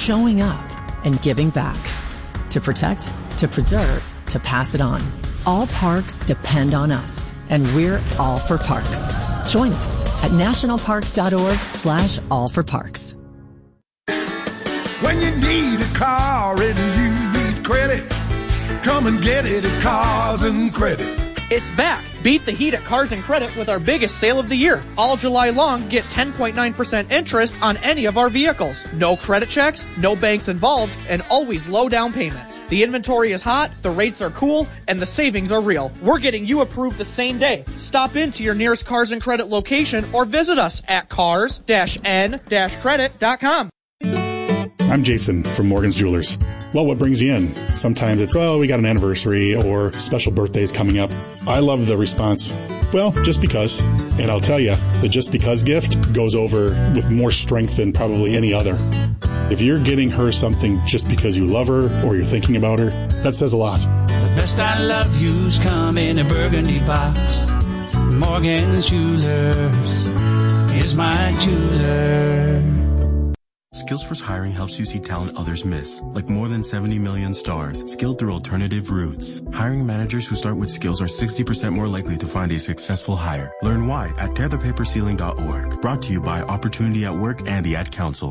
showing up and giving back. To protect, to preserve, to pass it on. All parks depend on us, and we're all for parks. Join us at nationalparks.org/allforparks. When you need a car and you need credit, come and get it at Cars and Credit. It's back. Beat the heat at Cars and Credit with our biggest sale of the year. All July long, get 10.9% interest on any of our vehicles. No credit checks, no banks involved, and always low down payments. The inventory is hot, the rates are cool, and the savings are real. We're getting you approved the same day. Stop into your nearest Cars and Credit location or visit us at cars-n-credit.com. I'm Jason from Morgan's Jewelers. Well, what brings you in? Sometimes it's, well, we got an anniversary or special birthdays coming up. I love the response, well, just because. And I'll tell you, the just because gift goes over with more strength than probably any other. If you're getting her something just because you love her or you're thinking about her, that says a lot. The best I love you's come in a burgundy box. Morgan's Jewelers is my jeweler. Skillsforce Hiring helps you see talent others miss, like more than 70 million stars, skilled through alternative routes. Hiring managers who start with skills are 60% more likely to find a successful hire. Learn why at tearthepaperceiling.org. Brought to you by Opportunity at Work and the Ad Council.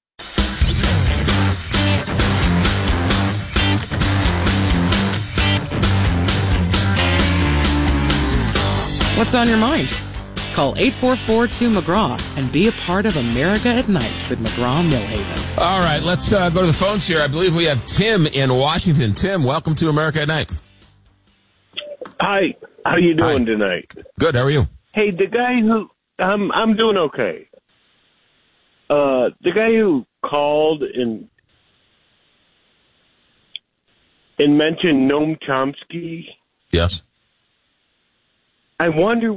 What's on your mind? Call 844-2-McGraw and be a part of America at Night with McGraw-Millhaven. All right, let's go to the phones here. I believe we have Tim in Washington. Tim, welcome to America at Night. Hi, how you doing tonight? Good, how are you? Hey, the guy who, I'm doing okay. The guy who called and mentioned Noam Chomsky. Yes. I wonder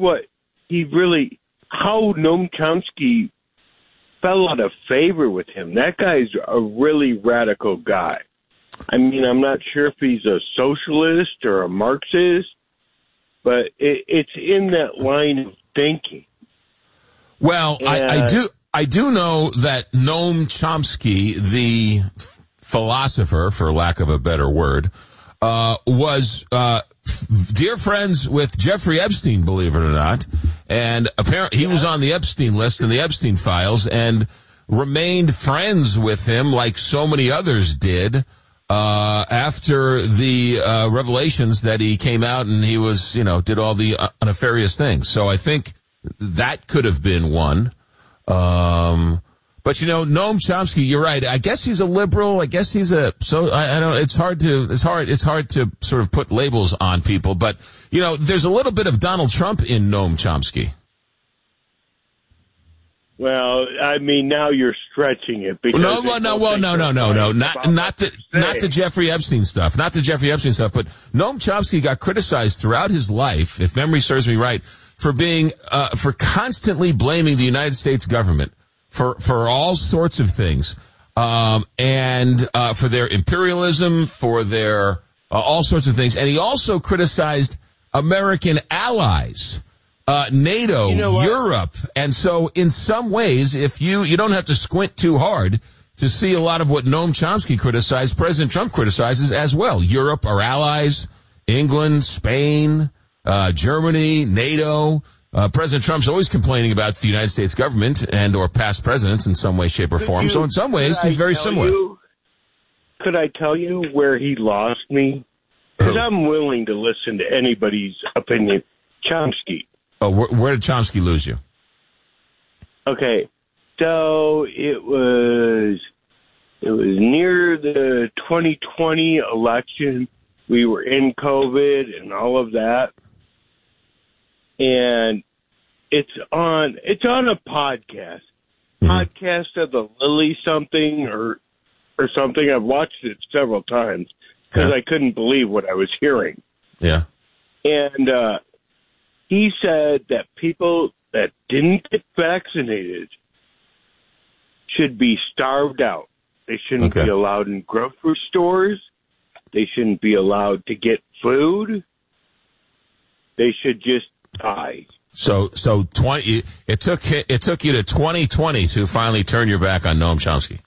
how Noam Chomsky fell out of favor with him. That guy's a really radical guy. I mean, I'm not sure if he's a socialist or a Marxist, but it's in that line of thinking. Well, I do know that Noam Chomsky, the philosopher, for lack of a better word, was dear friends with Jeffrey Epstein, believe it or not. And apparently he was on the Epstein list in the Epstein files and remained friends with him like so many others did after the revelations that he came out and he was, did all the nefarious things. So I think that could have been one. But Noam Chomsky, you're right. I guess he's a liberal. I guess he's I don't. It's hard to sort of put labels on people. But there's a little bit of Donald Trump in Noam Chomsky. Well, I mean, now you're stretching it. Because no. Not the Jeffrey Epstein stuff. Not the Jeffrey Epstein stuff. But Noam Chomsky got criticized throughout his life, if memory serves me right, for being for constantly blaming the United States government for all sorts of things, and for their imperialism, for their all sorts of things. And he also criticized American allies, NATO, Europe. And so in some ways, if you don't have to squint too hard to see a lot of what Noam Chomsky criticized, President Trump criticizes as well. Europe, our allies, England, Spain, Germany, NATO. President Trump's always complaining about the United States government and or past presidents in some way, shape, or form. So in some ways, he's very similar. Could I tell you where he lost me? Because I'm willing to listen to anybody's opinion. Chomsky. Oh, where did Chomsky lose you? Okay, so it was near the 2020 election. We were in COVID and all of that. And it's on a podcast. Mm-hmm. Podcast of the Lily something or something. I've watched it several times because I couldn't believe what I was hearing. Yeah. And he said that people that didn't get vaccinated should be starved out. They shouldn't be allowed in grocery stores. They shouldn't be allowed to get food. They should just die. So 20. It took you to 2020 to finally turn your back on Noam Chomsky.